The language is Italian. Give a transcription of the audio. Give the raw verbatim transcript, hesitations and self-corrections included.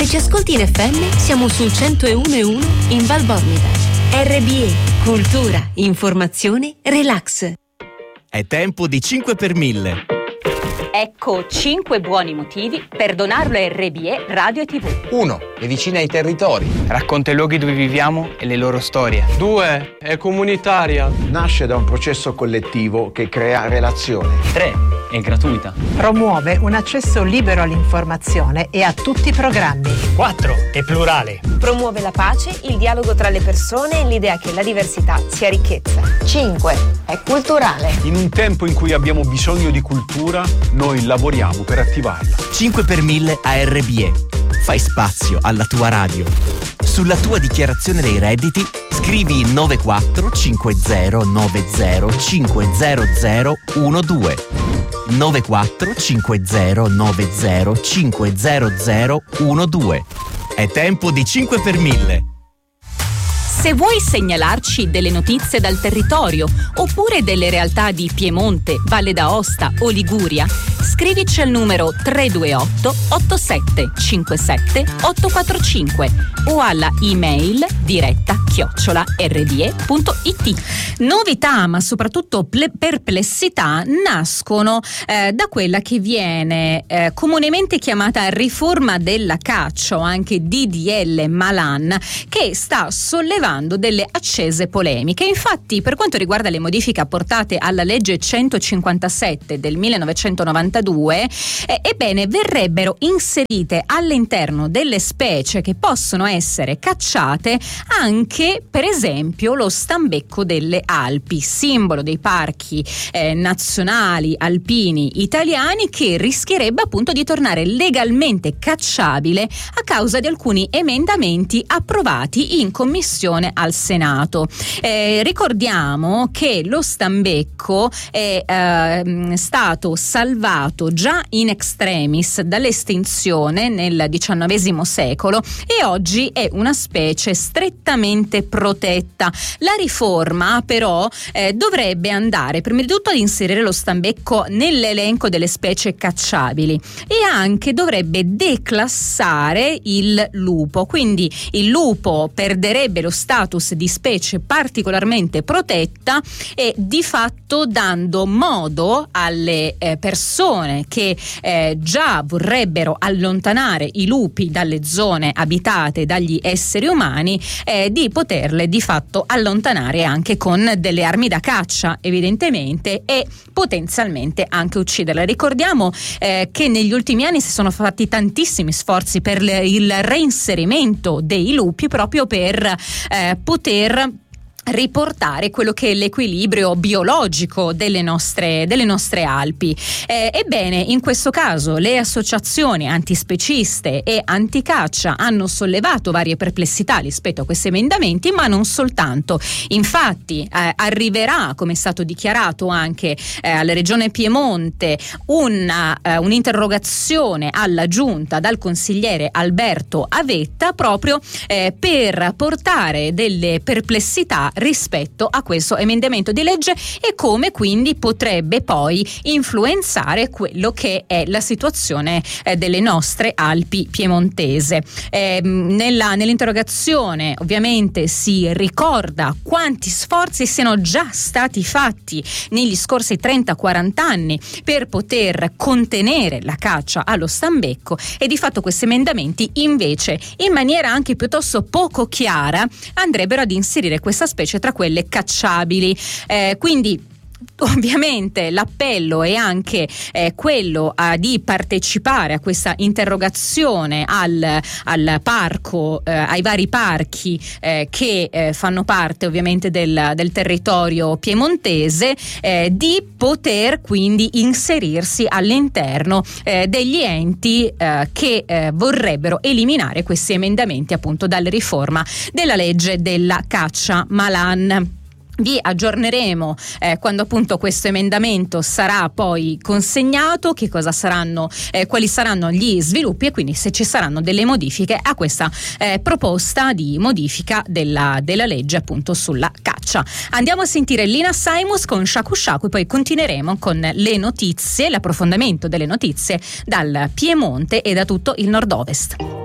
Se ci ascolti in F M, siamo sul centouno e uno in Val Bormida. R B E, cultura, informazione, relax. È tempo di cinque per mille. Ecco cinque buoni motivi per donarlo a R B E Radio e tivù. uno. È vicina ai territori. Racconta i luoghi dove viviamo e le loro storie. due. È comunitaria. Nasce da un processo collettivo che crea relazione. tre. È gratuita. Promuove un accesso libero all'informazione e a tutti i programmi. quattro. È plurale. Promuove la pace, il dialogo tra le persone e l'idea che la diversità sia ricchezza. cinque. È culturale. In un tempo in cui abbiamo bisogno di cultura, noi lavoriamo per attivarla. cinque per mille a R B E. Fai spazio alla tua radio. Sulla tua dichiarazione dei redditi scrivi nove quattro cinque zero nove zero cinque zero zero uno due. nove quattro cinque zero nove zero cinque zero zero uno due. È tempo di cinque per mille. Se vuoi segnalarci delle notizie dal territorio oppure delle realtà di Piemonte, Valle d'Aosta o Liguria, scrivici al numero tre due otto otto sette cinque sette otto quattro cinque o alla email diretta chiocciola r b e punto i t. Novità, ma soprattutto ple- perplessità nascono eh, da quella che viene eh, comunemente chiamata riforma della caccia o anche D D L Malan, che sta sollevando delle accese polemiche. Infatti, per quanto riguarda le modifiche apportate alla legge centocinquantasette del millenovecentonovantadue, eh, ebbene verrebbero inserite all'interno delle specie che possono essere cacciate anche, per esempio, lo stambecco delle Alpi, simbolo dei parchi eh, nazionali alpini italiani, che rischierebbe appunto di tornare legalmente cacciabile a causa di alcuni emendamenti approvati in commissione al Senato. Eh, ricordiamo che lo stambecco è eh, stato salvato già in extremis dall'estinzione nel diciannovesimo secolo e oggi è una specie strettamente protetta. La riforma però eh, dovrebbe andare prima di tutto ad inserire lo stambecco nell'elenco delle specie cacciabili e anche dovrebbe declassare il lupo, quindi il lupo perderebbe lo status di specie particolarmente protetta e di fatto dando modo alle eh, persone che eh, già vorrebbero allontanare i lupi dalle zone abitate dagli esseri umani eh, di poterle di fatto allontanare anche con delle armi da caccia, evidentemente, e potenzialmente anche ucciderle. Ricordiamo eh, che negli ultimi anni si sono fatti tantissimi sforzi per le, il reinserimento dei lupi proprio per eh, poter riportare quello che è l'equilibrio biologico delle nostre, delle nostre Alpi. Eh, ebbene, in questo caso le associazioni antispeciste e anticaccia hanno sollevato varie perplessità rispetto a questi emendamenti, ma non soltanto. Infatti eh, arriverà, come è stato dichiarato anche eh, alla Regione Piemonte, una, eh, un'interrogazione alla Giunta dal consigliere Alberto Avetta proprio eh, per portare delle perplessità rispetto a questo emendamento di legge e come quindi potrebbe poi influenzare quello che è la situazione eh, delle nostre Alpi piemontese. Eh, nella, nell'interrogazione ovviamente si ricorda quanti sforzi siano già stati fatti negli scorsi trenta quaranta anni per poter contenere la caccia allo stambecco e di fatto questi emendamenti invece in maniera anche piuttosto poco chiara andrebbero ad inserire questa specie tra quelle cacciabili. Eh, quindi ovviamente l'appello è anche eh, quello eh, di partecipare a questa interrogazione al, al parco, eh, ai vari parchi eh, che eh, fanno parte ovviamente del, del territorio piemontese, eh, di poter quindi inserirsi all'interno eh, degli enti eh, che eh, vorrebbero eliminare questi emendamenti appunto dalla riforma della legge della caccia Malan. Vi aggiorneremo eh, quando appunto questo emendamento sarà poi consegnato, che cosa saranno, eh, quali saranno gli sviluppi e quindi se ci saranno delle modifiche a questa eh, proposta di modifica della, della legge appunto sulla caccia. Andiamo a sentire Lina Simus con Shaku Shaku e poi continueremo con le notizie, l'approfondimento delle notizie dal Piemonte e da tutto il nord-ovest.